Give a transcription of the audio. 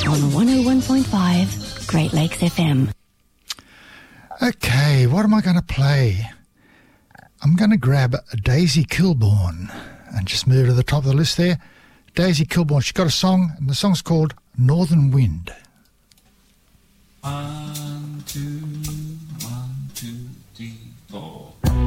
on 101.5 Great Lakes FM. Okay, what am I going to play? I'm going to grab Daisy Kilbourne and just move to the top of the list there. Daisy Kilbourne, she's got a song, and the song's called Northern Wind.